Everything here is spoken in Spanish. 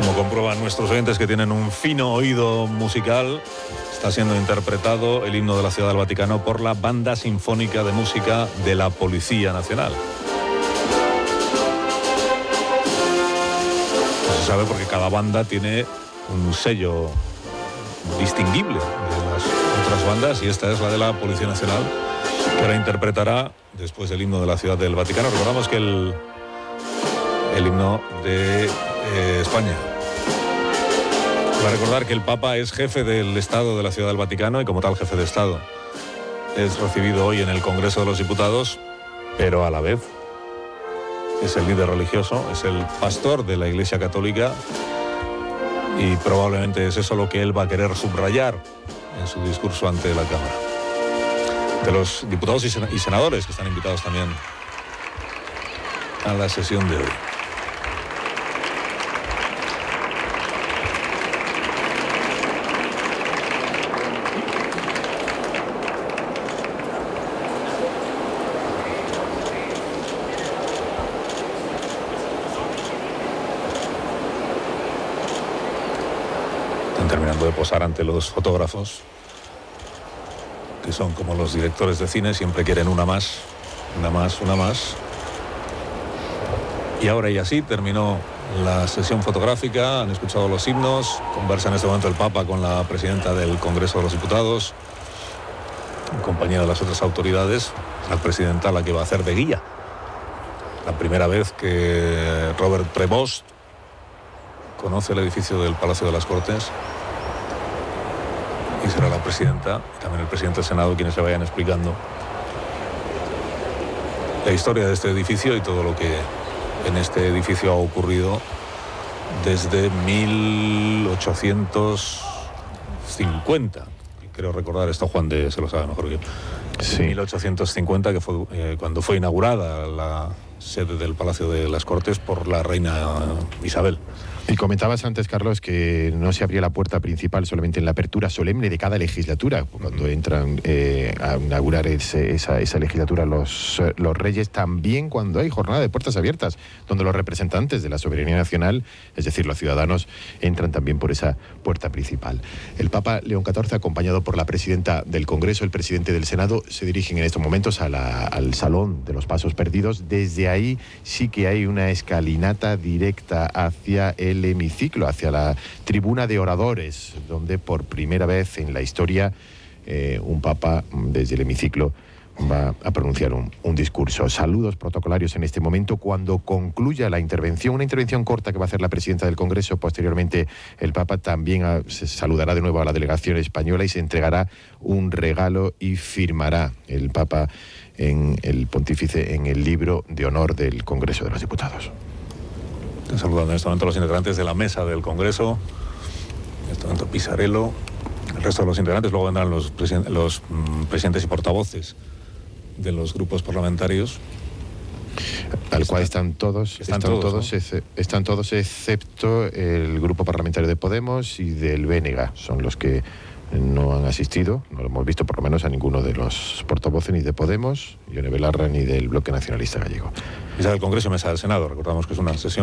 Como comprueban nuestros oyentes que tienen un fino oído musical, está siendo interpretado el himno de la Ciudad del Vaticano por la Banda Sinfónica de Música de la Policía Nacional. No se sabe porque cada banda tiene un sello distinguible de las otras bandas y esta es la de la Policía Nacional, que la interpretará después del himno de la Ciudad del Vaticano. Recordamos que el himno de España. Para recordar que el Papa es jefe del Estado de la Ciudad del Vaticano y como tal jefe de Estado es recibido hoy en el Congreso de los Diputados, pero a la vez es el líder religioso, es el pastor de la Iglesia Católica y probablemente es eso lo que él va a querer subrayar en su discurso ante la Cámara. De los diputados y senadores que están invitados también a la sesión de hoy. Terminando de posar ante los fotógrafos, que son como los directores de cine, siempre quieren una más. Y ahora y así terminó la sesión fotográfica, han escuchado los himnos, conversa en este momento el Papa con la presidenta del Congreso de los Diputados, en compañía de las otras autoridades, la presidenta la que va a hacer de guía. La primera vez que Robert Prevost conoce el edificio del Palacio de las Cortes y será la presidenta y también el presidente del Senado quienes le vayan explicando la historia de este edificio y todo lo que en este edificio ha ocurrido desde 1850. Creo recordar esto, Juan de se lo sabe mejor que yo. Sí. 1850, que fue cuando fue inaugurada la sede del Palacio de las Cortes por la reina Isabel. Y comentabas antes, Carlos, que no se abría la puerta principal solamente en la apertura solemne de cada legislatura, cuando entran a inaugurar esa legislatura los reyes, también cuando hay jornada de puertas abiertas, donde los representantes de la soberanía nacional, es decir, los ciudadanos, entran también por esa puerta principal. El Papa León XIV, acompañado por la presidenta del Congreso, el presidente del Senado, se dirigen en estos momentos al Salón de los Pasos Perdidos. Desde ahí sí que hay una escalinata directa hacia el hemiciclo, hacia la tribuna de oradores, donde por primera vez en la historia un papa desde el hemiciclo va a pronunciar un discurso. Saludos protocolarios en este momento cuando concluya la intervención, una intervención corta que va a hacer la presidenta del Congreso. Posteriormente el Papa también se saludará de nuevo a la delegación española y se entregará un regalo y firmará el Papa el pontífice en el libro de honor del Congreso de los Diputados. Saludando en este momento a los integrantes de la mesa del Congreso, en este momento Pisarello, el resto de los integrantes, luego vendrán los presidentes y portavoces de los grupos parlamentarios. Al cual están todos excepto el grupo parlamentario de Podemos y del BNG, son los que no han asistido, no lo hemos visto por lo menos a ninguno de los portavoces ni de Podemos, Ione Belarra, ni del Bloque Nacionalista Gallego. Mesa del Congreso y mesa del Senado, recordamos que es una sesión